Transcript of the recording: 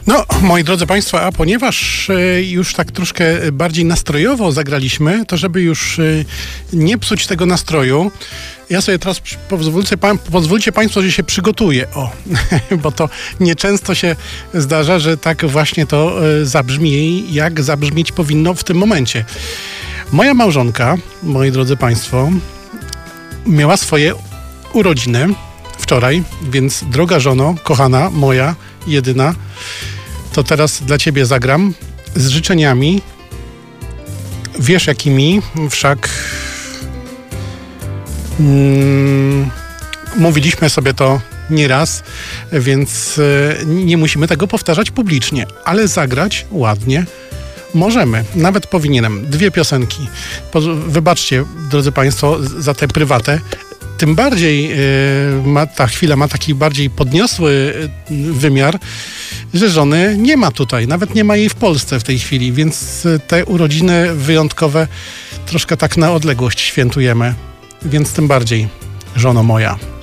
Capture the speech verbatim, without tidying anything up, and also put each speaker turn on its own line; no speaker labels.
No, moi drodzy Państwo, a ponieważ y, już tak troszkę bardziej nastrojowo zagraliśmy, to żeby już y, nie psuć tego nastroju, ja sobie teraz pozwólcie, pa, pozwólcie Państwo, że się przygotuję, o, bo to nieczęsto się zdarza, że tak właśnie to y, zabrzmi, jak zabrzmieć powinno w tym momencie. Moja małżonka, moi drodzy Państwo, miała swoje urodziny wczoraj, więc droga żono, kochana, moja, jedyna, to teraz dla Ciebie zagram z życzeniami. Wiesz jakimi, wszak mm, mówiliśmy sobie to nieraz, więc y, nie musimy tego powtarzać publicznie, ale zagrać ładnie możemy, nawet powinienem. Dwie piosenki. Po, wybaczcie, drodzy Państwo, za tę prywatę. Tym bardziej y, ma, ta chwila ma taki bardziej podniosły y, wymiar, że żony nie ma tutaj, nawet nie ma jej w Polsce w tej chwili, więc y, te urodziny wyjątkowe troszkę tak na odległość świętujemy, więc tym bardziej, żono moja.